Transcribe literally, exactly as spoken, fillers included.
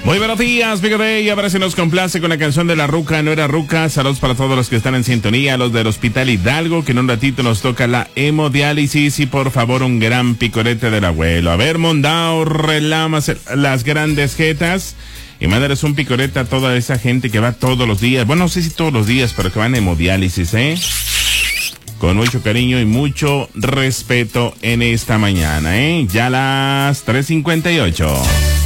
Muy buenos días, Big Day. Ahora se nos complace con la canción de La Ruca, No Era Ruca. Saludos para todos los que están en sintonía, los del Hospital Hidalgo, que en un ratito nos toca la hemodiálisis. Y por favor, un gran picorete del abuelo. A ver, Mondao, relamas las grandes jetas. Y mándales un picorete a toda esa gente que va todos los días. Bueno, no sé si todos los días, pero que van a hemodiálisis, ¿eh? Con mucho cariño y mucho respeto en esta mañana, ¿eh? Ya las tres cincuenta y ocho.